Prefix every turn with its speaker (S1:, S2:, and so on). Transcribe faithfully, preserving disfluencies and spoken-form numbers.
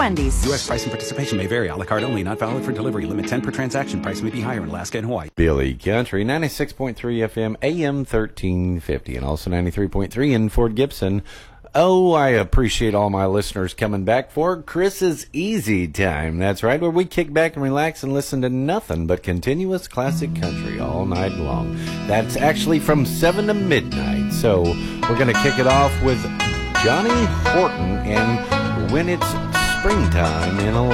S1: Wendy's.
S2: U S price and participation may vary. A la carte only. Not valid for delivery. Limit ten per transaction. Price may be higher in Alaska and Hawaii.
S3: Billy Country, ninety-six point three F M, A M thirteen fifty, and also ninety-three point three in Fort Gibson. Oh, I appreciate all my listeners coming back for Chris's Easy Time. That's right, where we kick back and relax and listen to nothing but continuous classic country all night long. That's actually from seven to midnight. So we're going to kick it off with Johnny Horton and When It's Springtime in Alaska.